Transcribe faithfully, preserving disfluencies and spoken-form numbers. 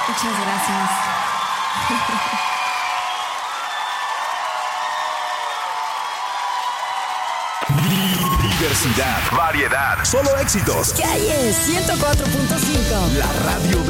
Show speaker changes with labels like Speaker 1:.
Speaker 1: Muchas gracias.
Speaker 2: Diversidad, variedad, solo éxitos.
Speaker 3: Calle ciento cuatro punto cinco.
Speaker 2: La radio de